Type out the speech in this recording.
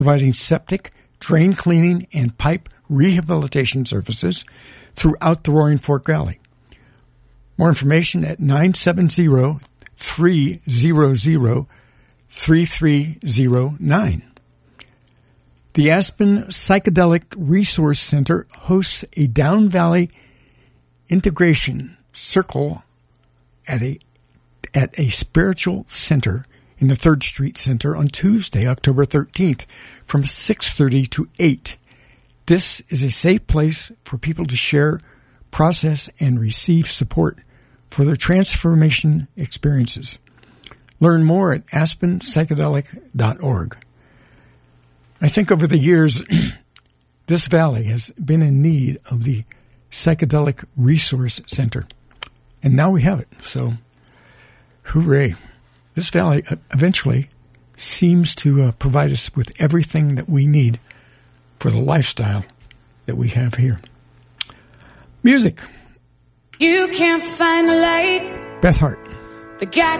providing septic, drain cleaning, and pipe rehabilitation services throughout the Roaring Fork Valley. More information at 970-300-3309. The Aspen Psychedelic Resource Center hosts a Down Valley Integration Circle at a spiritual center in the 3rd Street Center on Tuesday, October 13th from 6:30 to 8. This is a safe place for people to share, process, and receive support for their transformation experiences. Learn more at aspenpsychedelic.org. I think over the years, this valley has been in need of the Psychedelic Resource Center. And now we have it. So, hooray. This valley eventually seems to provide us with everything that we need for the lifestyle that we have here. Music. You can't find the light. Beth Hart. The God